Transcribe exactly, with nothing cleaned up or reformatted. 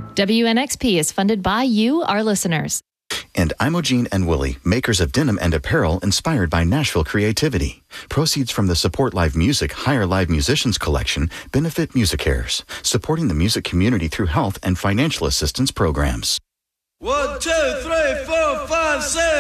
W N X P is funded by you, our listeners. And Imogene and Willie, makers of denim and apparel inspired by Nashville creativity. Proceeds from the Support Live Music Hire Live Musicians collection benefit MusiCares, supporting the music community through health and financial assistance programs. One, two, three, four, five, six.